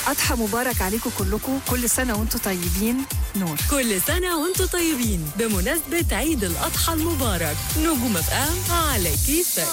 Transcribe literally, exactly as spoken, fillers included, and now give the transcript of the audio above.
أضحى مبارك عليكم كلكم، كل سنة وانتم طيبين. نور. كل سنة وانتم طيبين بمناسبة عيد الأضحى المبارك. نجوم اف ام على كيفك.